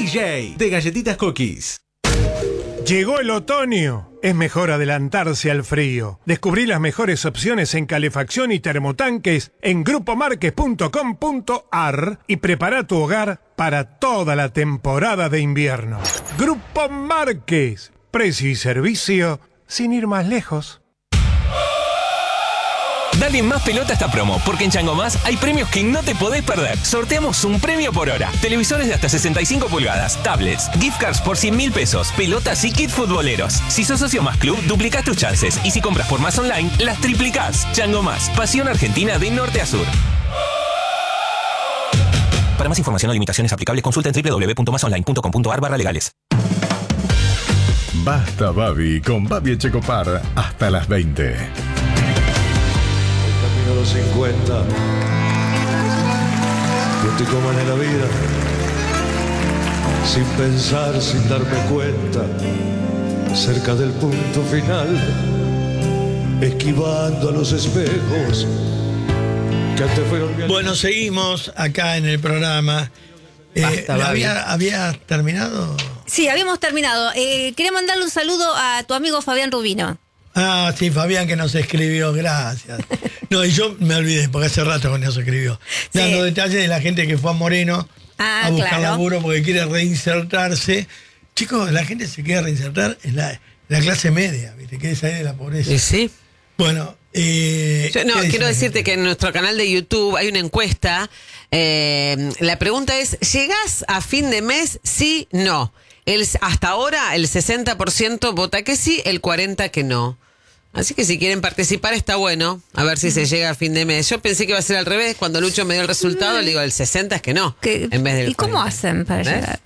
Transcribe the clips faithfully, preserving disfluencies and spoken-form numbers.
J de Galletitas Cookies. Llegó el otoño. Es mejor adelantarse al frío. Descubrí las mejores opciones en calefacción y termotanques en grupo marques punto com punto a r y prepara tu hogar para toda la temporada de invierno. Grupo Marques. Precio y servicio sin ir más lejos. Dale más pelota a esta promo, porque en Chango Más hay premios que no te podés perder. Sorteamos un premio por hora. Televisores de hasta sesenta y cinco pulgadas, tablets, gift cards por cien mil pesos, pelotas y kit futboleros. Si sos socio Más Club, duplicás tus chances. Y si compras por Más Online, las triplicás. Chango Más, pasión argentina de norte a sur. Para más información o limitaciones aplicables, consulta en doble u doble u doble u punto más online punto com punto a r barra legales. Basta Babi con Babi Echecopar hasta las veinte. A los cincuenta, yo te coman en la vida, sin pensar, sin darme cuenta, cerca del punto final, esquivando a los espejos que antes fueron bien. Bueno, seguimos acá en el programa. Eh, Basta, ¿había, ¿Había terminado? Sí, habíamos terminado. Eh, quería mandarle un saludo a tu amigo Fabián Rubino. Ah, sí, Fabián, que nos escribió, gracias. No, y yo me olvidé, porque hace rato que nos escribió. Sí. Dando detalles de la gente que fue a Moreno ah, a buscar claro. laburo porque quiere reinsertarse. Chicos, la gente se quiere reinsertar en la, en la clase media, ¿viste? Quiere salir de la pobreza. ¿Y sí? Bueno, eh, Yo, no, ¿qué dice quiero la decirte gente? que en nuestro canal de YouTube hay una encuesta. Eh, la pregunta es, ¿llegás a fin de mes? Sí, no. El, hasta ahora el sesenta por ciento vota que sí, el cuarenta por ciento que no. Así que si quieren participar está bueno, a ver si se llega a fin de mes. Yo pensé que iba a ser al revés, cuando Lucho me dio el resultado, le digo, el sesenta es que no, ¿Qué? en vez del ¿Y cómo cuarenta. hacen para ¿Ves? llegar?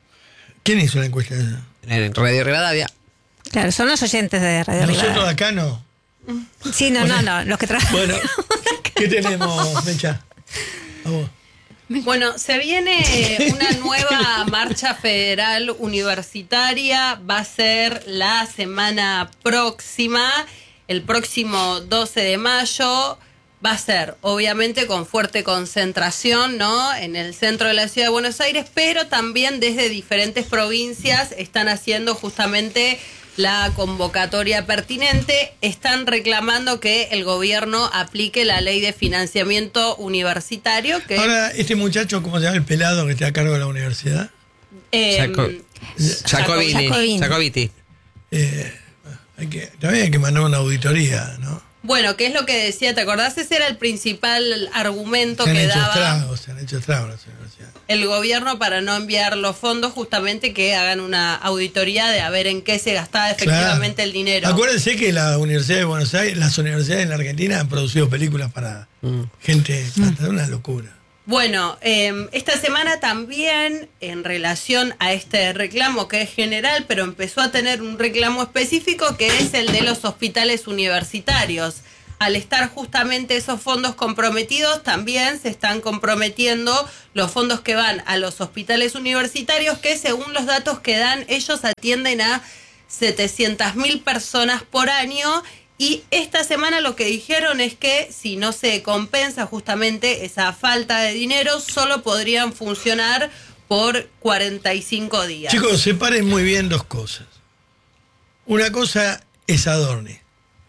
¿Quién hizo la encuesta? En Radio Rivadavia. Claro, son los oyentes de Radio Nosotros de Rivadavia. acá no. Sí, no, no, no, los que trabajan. Bueno, ¿qué tenemos, Mecha? A vos. Bueno, se viene una nueva marcha federal universitaria, va a ser la semana próxima, el próximo doce de mayo, va a ser obviamente con fuerte concentración, ¿no?, en el centro de la ciudad de Buenos Aires, pero también desde diferentes provincias están haciendo justamente la convocatoria pertinente. Están reclamando que el gobierno aplique la ley de financiamiento universitario. Que, Ahora, este muchacho, ¿cómo se llama el pelado que está a cargo de la universidad? eh, Jaco- Jacobini. Jacobini. Jacobiti. Eh, hay que, también hay que mandar una auditoría, ¿no? Bueno, ¿qué es lo que decía? ¿Te acordás? Ese era el principal argumento Se han que hecho daba estragos, se han hecho estragos las universidades. el gobierno para no enviar los fondos, justamente que hagan una auditoría de a ver en qué se gastaba efectivamente Claro. el dinero. Acuérdense que la Universidad de Buenos Aires, las universidades en la Argentina han producido películas para Mm. gente, hasta una locura. Bueno, eh, esta semana también, en relación a este reclamo que es general, pero empezó a tener un reclamo específico, que es el de los hospitales universitarios. Al estar justamente esos fondos comprometidos, también se están comprometiendo los fondos que van a los hospitales universitarios, que según los datos que dan, ellos atienden a setecientas mil personas por año. Y esta semana lo que dijeron es que si no se compensa justamente esa falta de dinero, solo podrían funcionar por cuarenta y cinco días. Chicos, separen muy bien dos cosas. Una cosa es Adorni,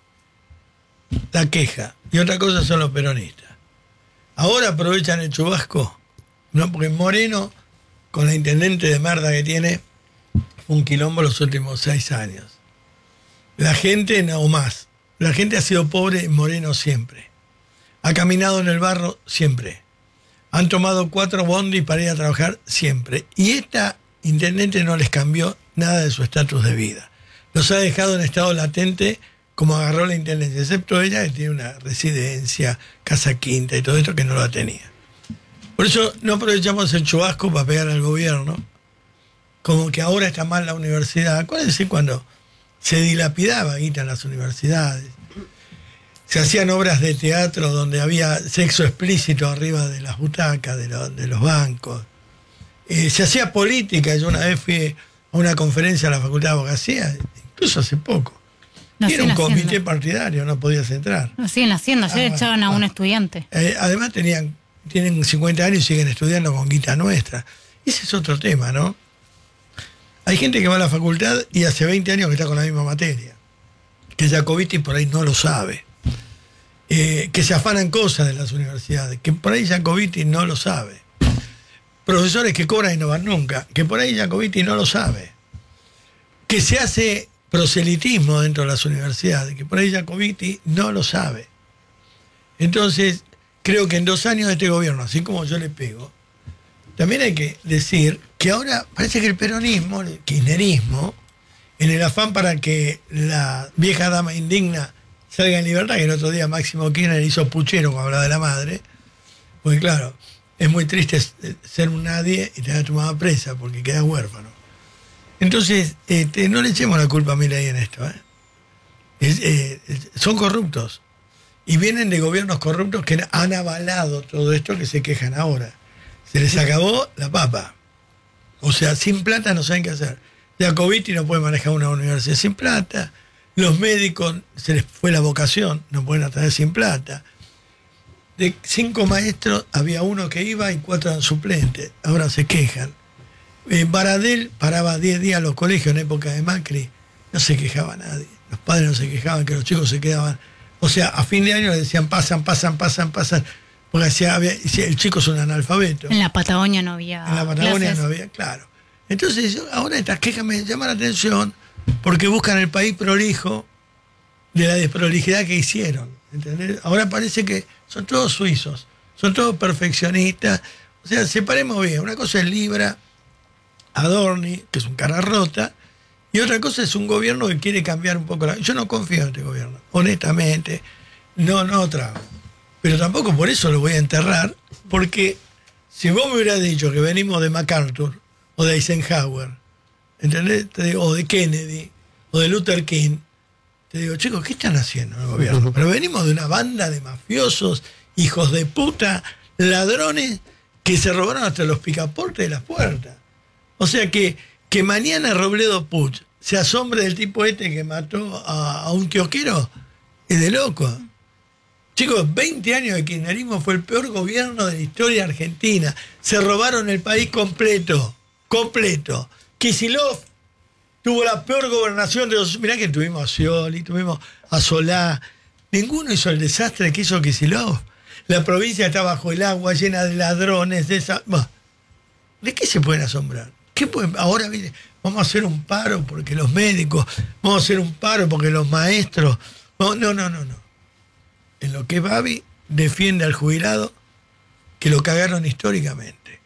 la queja, y otra cosa son los peronistas. Ahora aprovechan el chubasco, no, porque Moreno, con la intendente de merda que tiene, fue un quilombo los últimos seis años. La gente no más. La gente ha sido pobre en Moreno siempre. Ha caminado en el barro siempre. Han tomado cuatro bondis para ir a trabajar siempre. Y esta intendente no les cambió nada de su estatus de vida. Los ha dejado en estado latente como agarró la intendencia, excepto ella que tiene una residencia, casa quinta y todo esto que no la tenía. Por eso no aprovechamos el chubasco para pegar al gobierno. Como que ahora está mal la universidad. Acuérdense cuando se dilapidaba guita en las universidades. Se hacían obras de teatro donde había sexo explícito arriba de las butacas, de, lo, de los bancos. Eh, se hacía política. Yo una vez fui a una conferencia a la Facultad de Abogacía, incluso hace poco. No, y era siguen un comité haciendo. partidario, no podías entrar. Lo siguen haciendo. Ayer Ah, echaban a ah. un estudiante. Eh, además tenían, tienen cincuenta años y siguen estudiando con guita nuestra. Ese es otro tema, ¿no? Hay gente que va a la facultad y hace veinte años que está con la misma materia. Que Jacobiti por ahí no lo sabe. Eh, que se afanan cosas de las universidades. Que por ahí Jacobiti no lo sabe. Profesores que cobran y no van nunca. Que por ahí Jacobiti no lo sabe. Que se hace proselitismo dentro de las universidades. Que por ahí Jacobiti no lo sabe. Entonces, creo que en dos años de este gobierno, así como yo le pego, también hay que decir que ahora parece que el peronismo, el kirchnerismo, en el afán para que la vieja dama indigna salga en libertad, que el otro día Máximo Kirchner hizo puchero cuando hablaba de la madre, porque claro, es muy triste ser un nadie y tener a tu mamá presa porque quedas huérfano. Entonces, este, no le echemos la culpa a Milei en esto. ¿eh? Es, eh, son corruptos. Y vienen de gobiernos corruptos que han avalado todo esto que se quejan ahora. Se les acabó la papa. O sea, sin plata no saben qué hacer. Jacobiti no puede manejar una universidad sin plata. Los médicos se les fue la vocación, no pueden atender sin plata. De cinco maestros había uno que iba y cuatro eran suplentes. Ahora se quejan. Eh, Baradel paraba diez días a los colegios en época de Macri. No se quejaba nadie. Los padres no se quejaban que los chicos se quedaban. O sea, a fin de año le decían pasan, pasan, pasan, pasan. Porque decía, había, decía, el chico es un analfabeto. En la Patagonia no había. En la Patagonia clases. no había, claro. Entonces, yo, ahora estas quejas me llaman la atención porque buscan el país prolijo de la desprolijidad que hicieron. ¿Entendés? Ahora parece que son todos suizos, son todos perfeccionistas. O sea, separemos bien. Una cosa es Libra, Adorni, que es un cara rota, y otra cosa es un gobierno que quiere cambiar un poco la... Yo no confío en este gobierno, honestamente. No, no trago. Pero tampoco por eso lo voy a enterrar, porque si vos me hubieras dicho que venimos de MacArthur, o de Eisenhower, ¿entendés? Te digo, o de Kennedy, o de Luther King, te digo, chicos, ¿qué están haciendo en el gobierno? Pero venimos de una banda de mafiosos, hijos de puta, ladrones, que se robaron hasta los picaportes de las puertas. O sea que, que mañana Robledo Puig se asombre del tipo este que mató a, a un kiosquero, es de loco. Chicos, veinte años de kirchnerismo fue el peor gobierno de la historia argentina. Se robaron el país completo, completo. Kicillof tuvo la peor gobernación de los... Mirá que tuvimos a Scioli, tuvimos a Solá. Ninguno hizo el desastre que hizo Kicillof. La provincia está bajo el agua, llena de ladrones, de esa... Bah, ¿de qué se pueden asombrar? ¿Qué pueden... Ahora viene, vamos a hacer un paro porque los médicos, vamos a hacer un paro porque los maestros... No, no, no, no. no. En lo que Babi defiende al jubilado, que lo cagaron históricamente.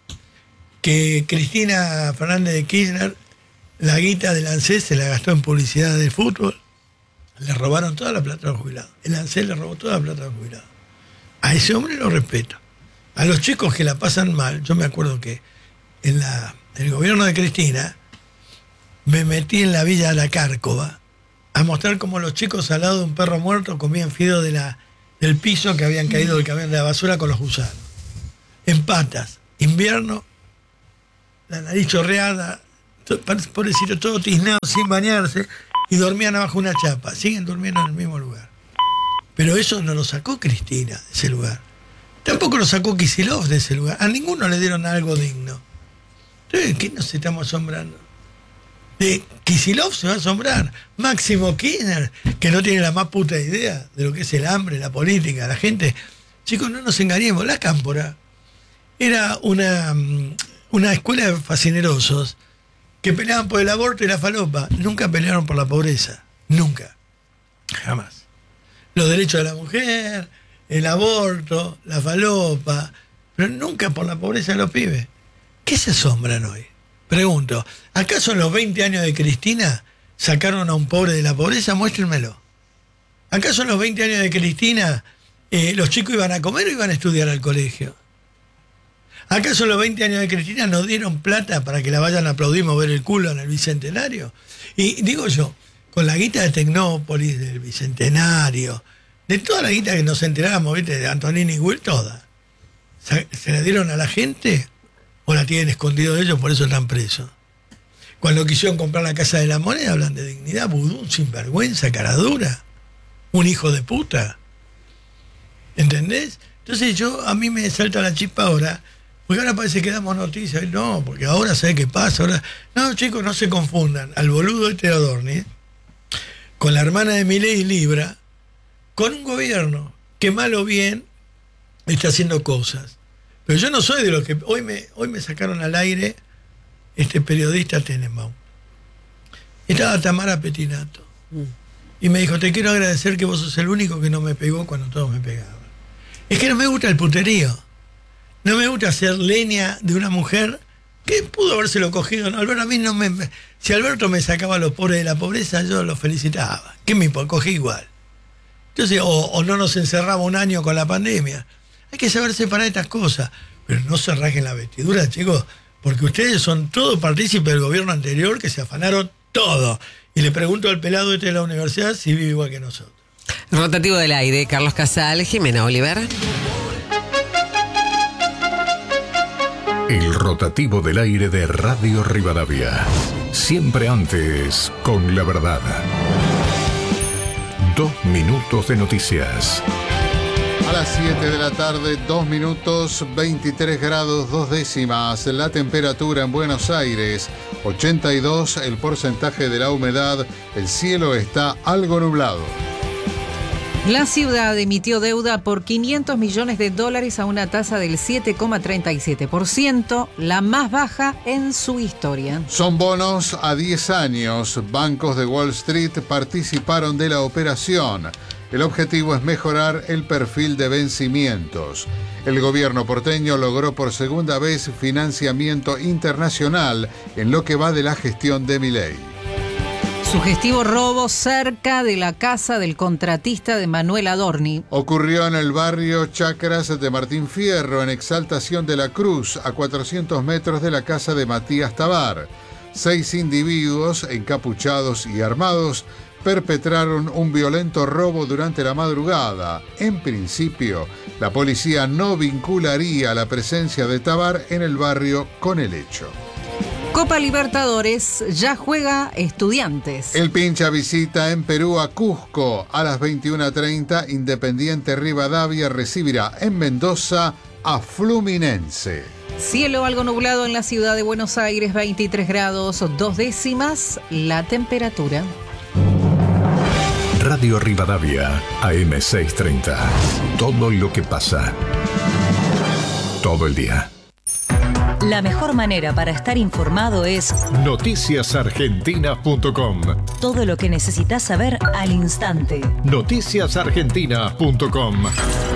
Que Cristina Fernández de Kirchner, la guita del ANSES se la gastó en publicidad del fútbol, le robaron toda la plata al jubilado. El ANSES le robó toda la plata al jubilado. A ese hombre lo respeto. A los chicos que la pasan mal, yo me acuerdo que en, la, en el gobierno de Cristina me metí en la villa de la Cárcova a mostrar cómo los chicos al lado de un perro muerto comían fideo de la, del piso que habían caído del camión de la basura con los gusanos. En patas, invierno, la nariz chorreada, to, pobrecito, todo tiznado, sin bañarse, y dormían abajo una chapa. Siguen durmiendo en el mismo lugar. Pero eso no lo sacó Cristina de ese lugar. Tampoco lo sacó Kicillof de ese lugar. A ninguno le dieron algo digno. Entonces, ¿qué nos estamos asombrando? De Kicillof se va a asombrar. Máximo Kirchner, que no tiene la más puta idea de lo que es el hambre, la política, la gente. Chicos, no nos engañemos. La Cámpora era una, una escuela de fascinerosos que peleaban por el aborto y la falopa. Nunca pelearon por la pobreza. Nunca. Jamás. Los derechos de la mujer, el aborto, la falopa, pero nunca por la pobreza de los pibes. ¿Qué se asombran hoy? Pregunto, ¿acaso en los veinte años de Cristina sacaron a un pobre de la pobreza? Muéstrenmelo. ¿Acaso en los veinte años de Cristina eh, los chicos iban a comer o iban a estudiar al colegio? ¿Acaso en los veinte años de Cristina nos dieron plata para que la vayan a aplaudir, mover el culo en el Bicentenario? Y digo yo, con la guita de Tecnópolis, del Bicentenario, de toda la guita que nos enterábamos, ¿viste? De Antonini y Will, toda. ¿Se, ¿Se la dieron a la gente? ¿O la tienen escondido de ellos, por eso están presos? Cuando quisieron comprar la Casa de la Moneda, hablan de dignidad, vudú, un sinvergüenza, cara dura, un hijo de puta. ¿Entendés? Entonces yo, a mí me salta la chispa ahora, Porque ahora parece que damos noticias. No, porque ahora sabe qué pasa. Ahora... No, chicos, no se confundan. Al boludo este de Adorni, con la hermana de Milei Libra, con un gobierno que mal o bien está haciendo cosas. Pero yo no soy de los que... Hoy me, hoy me sacaron al aire este periodista Tenenbaum. Estaba Tamara Petinato. Mm. Y me dijo, te quiero agradecer que vos sos el único que no me pegó cuando todos me pegaban. Es que no me gusta el puterío. No me gusta hacer leña de una mujer que pudo habérselo cogido. No, Alberto, a mí no me... Si Alberto me sacaba a los pobres de la pobreza, yo los felicitaba. ¿Qué me importa? Cogí igual. Entonces, o, o no nos encerraba un año con la pandemia. Hay que saber separar estas cosas. Pero no se rajen la vestidura, chicos, porque ustedes son todos partícipes del gobierno anterior que se afanaron todo. Y le pregunto al pelado este de la universidad si vive igual que nosotros. Rotativo del aire, Carlos Casal, Jimena Oliver. El rotativo del aire de Radio Rivadavia. Siempre antes, con la verdad. Dos minutos de noticias. A las siete de la tarde, dos minutos, veintitrés grados, dos décimas. La temperatura en Buenos Aires, ochenta y dos el porcentaje de la humedad. El cielo está algo nublado. La ciudad emitió deuda por quinientos millones de dólares a una tasa del siete coma treinta y siete por ciento, la más baja en su historia. Son bonos a diez años. Bancos de Wall Street participaron de la operación. El objetivo es mejorar el perfil de vencimientos. El gobierno porteño logró por segunda vez financiamiento internacional en lo que va de la gestión de Milei. Sugestivo robo cerca de la casa del contratista de Manuel Adorni. Ocurrió en el barrio Chacras de Martín Fierro, en Exaltación de la Cruz, a cuatrocientos metros de la casa de Matías Tabar. Seis individuos, encapuchados y armados, perpetraron un violento robo durante la madrugada. En principio, la policía no vincularía la presencia de Tabar en el barrio con el hecho. Copa Libertadores, ya juega Estudiantes. El Pincha visita en Perú a Cusco. A las veintiuna treinta, Independiente Rivadavia recibirá en Mendoza a Fluminense. Cielo algo nublado en la ciudad de Buenos Aires, veintitrés grados, dos décimas la temperatura. Radio Rivadavia, A M seiscientos treinta. Todo lo que pasa. Todo el día. La mejor manera para estar informado es noticias argentinas punto com. Todo lo que necesitas saber al instante. noticias argentinas punto com.